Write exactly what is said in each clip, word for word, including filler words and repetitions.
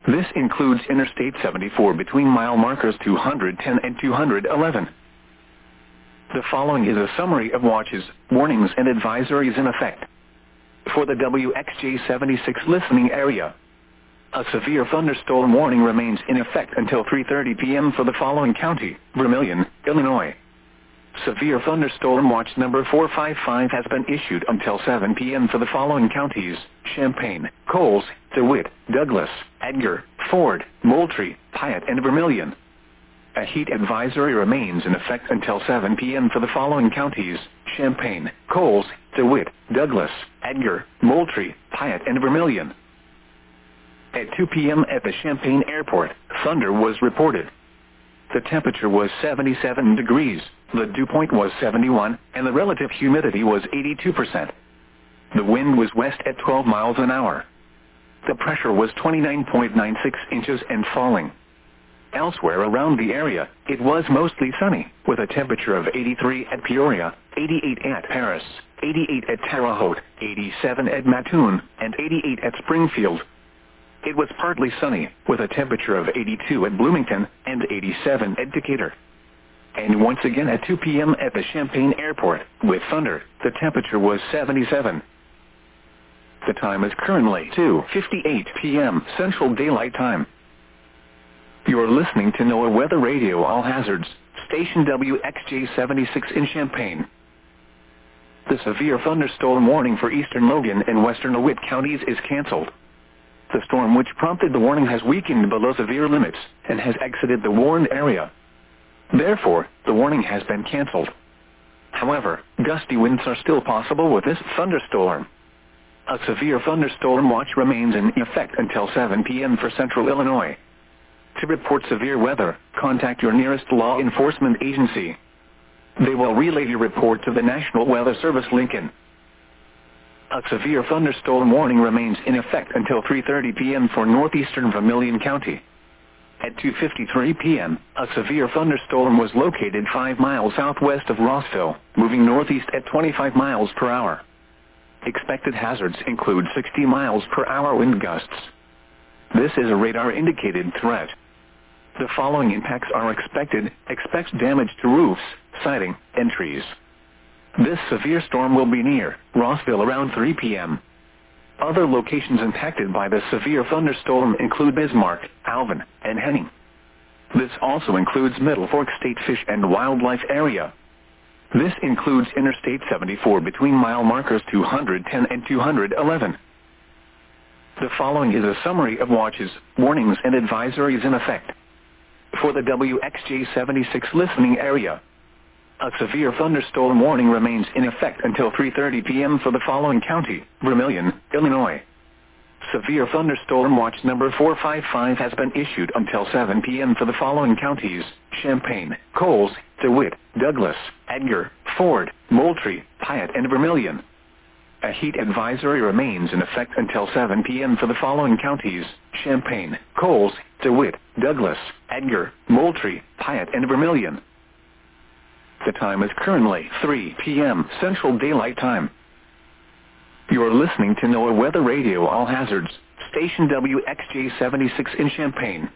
This includes Interstate seventy-four between mile markers two hundred ten and two hundred eleven. The following is a summary of watches, warnings and advisories in effect. For the W X J seventy-six listening area, a severe thunderstorm warning remains in effect until three thirty p m for the following county: Vermilion, Illinois. Severe thunderstorm watch number four five five has been issued until seven p m for the following counties: Champaign, Coles, DeWitt, Douglas, Edgar, Ford, Moultrie, Piatt and Vermilion. A heat advisory remains in effect until seven p m for the following counties: Champaign, Coles, DeWitt, Douglas, Edgar, Moultrie, Piatt and Vermilion. At two p m at the Champaign Airport, thunder was reported. The temperature was seventy-seven degrees, the dew point was seventy-one, and the relative humidity was eighty-two percent. The wind was west at twelve miles an hour. The pressure was twenty-nine point nine six inches and falling. Elsewhere around the area, it was mostly sunny, with a temperature of eighty-three at Peoria, eighty-eight at Paris, eighty-eight at Terre Haute, eighty-seven at Mattoon, and eighty-eight at Springfield. It was partly sunny, with a temperature of eighty-two at Bloomington and eighty-seven at Decatur. And once again at two p m at the Champaign Airport, with thunder, the temperature was seventy-seven. The time is currently two fifty-eight p m Central Daylight Time. You are listening to NOAA Weather Radio All Hazards, station W X J seventy-six in Champaign. The severe thunderstorm warning for eastern Logan and western DeWitt counties is canceled. The storm which prompted the warning has weakened below severe limits and has exited the warned area. Therefore, the warning has been canceled. However, gusty winds are still possible with this thunderstorm. A severe thunderstorm watch remains in effect until seven p m for central Illinois. To report severe weather, contact your nearest law enforcement agency. They will relay your report to the National Weather Service, Lincoln. A severe thunderstorm warning remains in effect until three thirty p m for northeastern Vermilion County. At two fifty-three p m, a severe thunderstorm was located five miles southwest of Rossville, moving northeast at twenty-five miles per hour. Expected hazards include sixty miles per hour wind gusts. This is a radar-indicated threat. The following impacts are expected: expect damage to roofs, siding, and trees. This severe storm will be near Rossville around three p m Other locations impacted by the severe thunderstorm include Bismarck, Alvin, and Henning. This also includes Middle Fork State Fish and Wildlife Area. This includes Interstate seventy-four between mile markers two hundred ten and two hundred eleven. The following is a summary of watches, warnings and advisories in effect. For the W X J seventy-six listening area, a severe thunderstorm warning remains in effect until three thirty p m for the following county: Vermilion, Illinois. Severe thunderstorm watch number four five five has been issued until seven p m for the following counties: Champaign, Coles, DeWitt, Douglas, Edgar, Ford, Moultrie, Piatt and Vermilion. A heat advisory remains in effect until seven p m for the following counties: Champaign, Coles, DeWitt, Douglas, Edgar, Moultrie, Piatt and Vermilion. The time is currently three p m Central Daylight Time. You are listening to NOAA Weather Radio All Hazards, station W X J seventy-six in Champaign.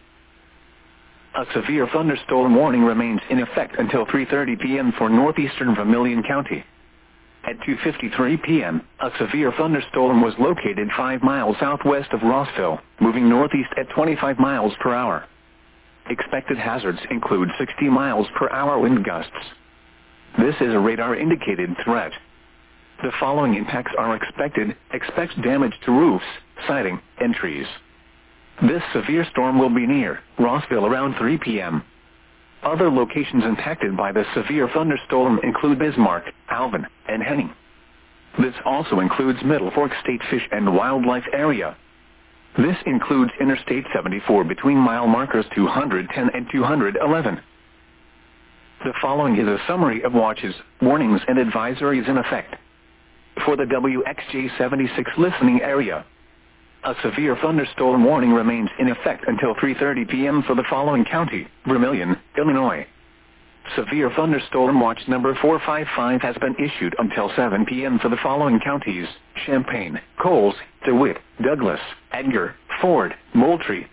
A severe thunderstorm warning remains in effect until three thirty p m for northeastern Vermilion County. At two fifty-three p m, a severe thunderstorm was located five miles southwest of Rossville, moving northeast at twenty-five miles per hour. Expected hazards include sixty miles per hour wind gusts. This is a radar-indicated threat. The following impacts are expected: expect damage to roofs, siding, and trees. This severe storm will be near Rossville around three p m Other locations impacted by the severe thunderstorm include Bismarck, Alvin, and Henning. This also includes Middle Fork State Fish and Wildlife Area. This includes Interstate seventy-four between mile markers two hundred ten and two hundred eleven. The following is a summary of watches, warnings and advisories in effect. For the W X J seventy-six listening area, a severe thunderstorm warning remains in effect until three thirty p m for the following county: Vermilion, Illinois. Severe thunderstorm watch number four five five has been issued until seven p m for the following counties: Champaign, Coles, DeWitt, Douglas, Edgar, Ford, Moultrie,